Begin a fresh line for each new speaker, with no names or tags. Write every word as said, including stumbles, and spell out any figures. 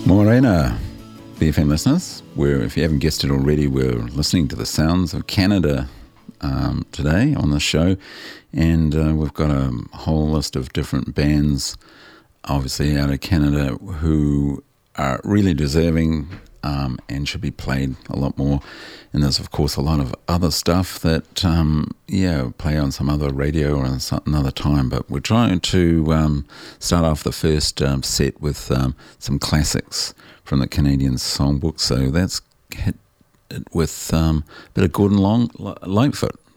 Morena, B F M listeners. We're, if you haven't guessed it already, we're listening to the sounds of Canada um, today on the show, and uh, we've got a whole list of different bands, obviously out of Canada, who are really deserving um, and should be played a lot more. And there's, of course, a lot of other stuff that, um, yeah, play on some other radio or some, another time. But we're trying to um, start off the first um, set with um, some classics from the Canadian songbook. So that's hit it with um, a bit of Gordon Long, Lightfoot.